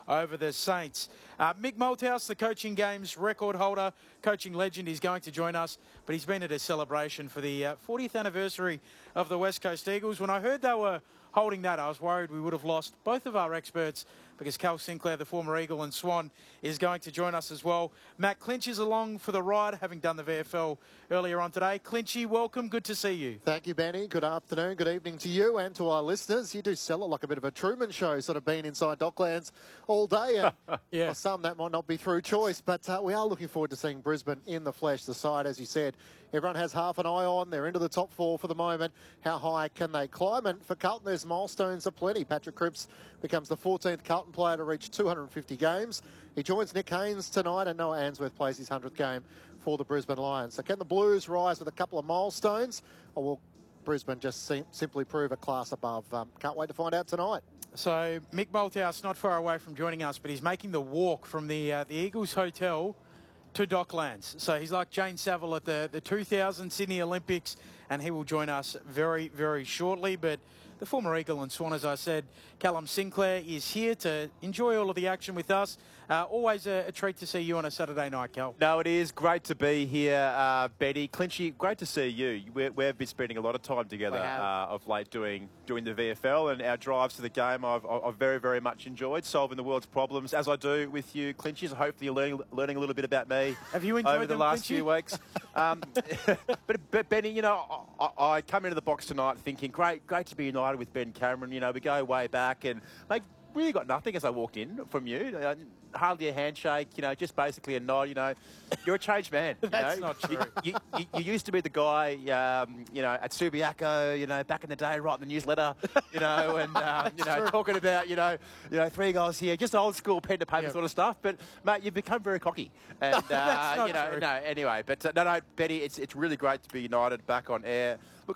over the Saints. Mick Malthouse, the coaching games record holder, coaching legend, is going to join us, but he's been at a celebration for the 40th anniversary of the West Coast Eagles. When I heard they were holding that, I was worried we would have lost both of our experts, because Cal Sinclair, the former Eagle and Swan, is going to join us as well. Matt Clinch is along for the ride, having done the VFL earlier on today. Clinchy, welcome. Good to see you. Thank you, Benny. Good afternoon, good evening to you and to our listeners. You do sell it like a bit of a Truman Show, sort of being inside Docklands all day. And yeah. For some, that might not be through choice, but we are looking forward to seeing Brisbane in the flesh. The side, as you said, everyone has half an eye on. They're into the top four for the moment. How high can they climb? And for Carlton, there's milestones aplenty. Patrick Cripps becomes the 14th Carlton player to reach 250 games. He joins Nick Haynes tonight, and Noah Answorth plays his 100th game for the Brisbane Lions. So can the Blues rise with a couple of milestones, or will Brisbane just simply prove a class above? Can't wait to find out tonight. So Mick Malthouse not far away from joining us, but he's making the walk from the Eagles Hotel to Docklands. So he's like Jane Saville at the 2000 Sydney Olympics, and he will join us very, very shortly. But the former Eagle and Swan, as I said, Callum Sinclair, is here to enjoy all of the action with us. Always a treat to see you on a Saturday night, Cal. No, it is great to be here, Betty. Clinchy, great to see you. We've been spending a lot of time together of late doing the VFL, and our drives to the game I've very, very much enjoyed, solving the world's problems, as I do with you, Clinchy. So hopefully you're learning a little bit about me. Have you enjoyed over the last few weeks? But Benny, you know, I come into the box tonight thinking, great to be united with Ben Cameron. You know, we go way back, and like really got nothing as I walked in from you. Hardly a handshake, you know, just basically a nod. You know, you're a changed man. That's not true. You used to be the guy, you know, at Subiaco, you know, back in the day, writing the newsletter, you know, and you know, talking about, you know, 3 goals here, just old school pen to paper sort of stuff. But mate, you've become very cocky, and That's not you know, true. no, anyway. But no, Betty, it's really great to be united back on air. Look,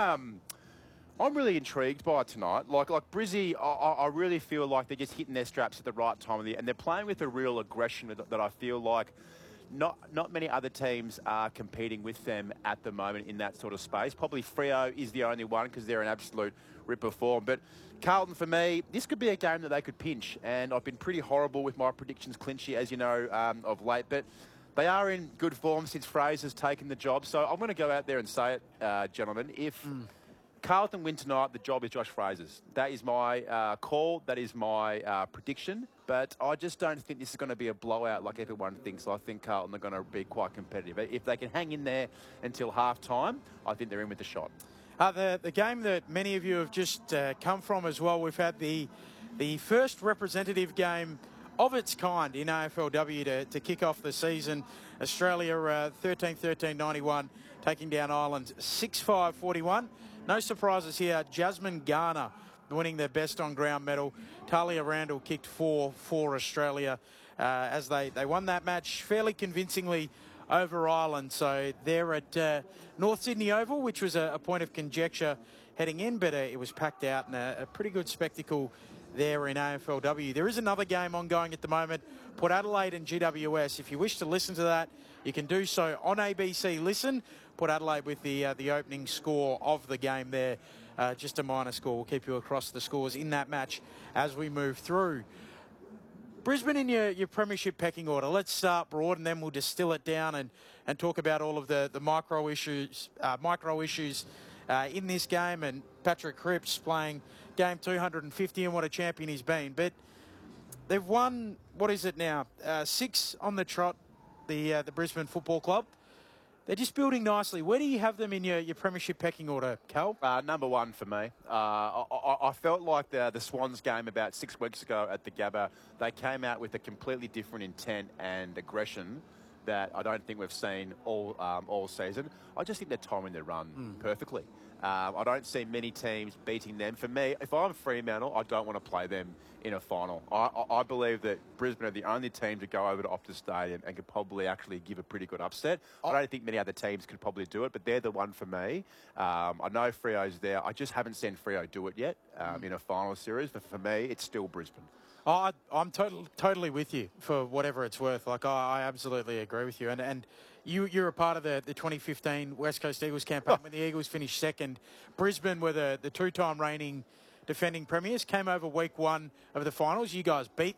I'm really intrigued by it tonight. Like Brizzy, I really feel like they're just hitting their straps at the right time of the year, and they're playing with a real aggression that I feel like not many other teams are competing with them at the moment in that sort of space. Probably Freo is the only one because they're an absolute rip of form. But Carlton, for me, this could be a game that they could pinch, and I've been pretty horrible with my predictions, Clinchy, as you know, of late. But they are in good form since Fraser's taken the job. So I'm going to go out there and say it, gentlemen. If Carlton win tonight, the job is Josh Fraser's. That is my call. That is my prediction. But I just don't think this is going to be a blowout like everyone thinks. I think Carlton are going to be quite competitive. If they can hang in there until half-time, I think they're in with the shot. The game that many of you have just come from as well, we've had the first representative game of its kind in AFLW to kick off the season. Australia 13-13-91, taking down Ireland 6-5-41. No surprises here. Jasmine Garner winning their best on ground medal. Talia Randall kicked 4 for Australia as they won that match fairly convincingly over Ireland. So they're at North Sydney Oval, which was a point of conjecture heading in, but it was packed out, and a pretty good spectacle there in AFLW. There is another game ongoing at the moment, Port Adelaide and GWS. If you wish to listen to that, you can do so on ABC Listen. Port Adelaide with the opening score of the game there. Just a minor score. We'll keep you across the scores in that match as we move through. Brisbane in your premiership pecking order. Let's start broad, and then we'll distill it down and talk about all of the micro issues in this game, and Patrick Cripps playing game 250 and what a champion he's been. But they've won, what is it now, 6 on the trot, the Brisbane Football Club. They're just building nicely. Where do you have them in your premiership pecking order, Cal? Number 1 for me. I felt like the Swans game about 6 weeks ago at the Gabba, they came out with a completely different intent and aggression that I don't think we've seen all season. I just think they're timing their run perfectly. I don't see many teams beating them. For me, if I'm Fremantle, I don't want to play them in a final. I believe that Brisbane are the only team to go over to Optus Stadium and could probably actually give a pretty good upset. I don't think many other teams could probably do it, but they're the one for me. I know Freo's there. I just haven't seen Freo do it yet in a final series. But for me, it's still Brisbane. I'm totally with you for whatever it's worth. Like, I absolutely agree with you. And you're a part of the 2015 West Coast Eagles campaign when the Eagles finished second. Brisbane were the 2-time reigning defending premiers, came over week 1 of the finals. You guys beat